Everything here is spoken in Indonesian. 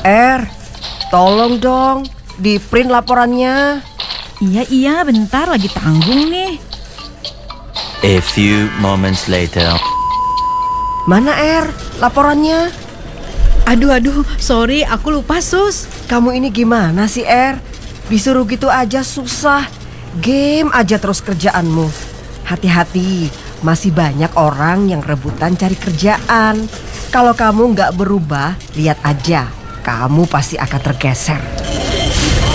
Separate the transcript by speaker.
Speaker 1: Tolong dong, di print laporannya.
Speaker 2: Iya, bentar lagi tanggung nih.
Speaker 3: A few moments later.
Speaker 1: Mana laporannya?
Speaker 2: Aduh, sorry aku lupa Sus.
Speaker 1: Kamu ini gimana sih Disuruh gitu aja susah. Game aja terus kerjaanmu. Hati-hati, masih banyak orang yang rebutan cari kerjaan. Kalau kamu nggak berubah, lihat aja, kamu pasti akan tergeser.